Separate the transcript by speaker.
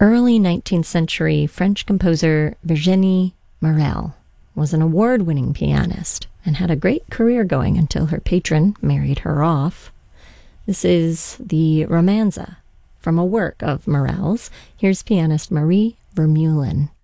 Speaker 1: Early 19th century French composer Virginie Morel was an award-winning pianist and had a great career going until her patron married her off. This is the Romanza from a work of Morel's. Here's pianist Marie Vermeulen.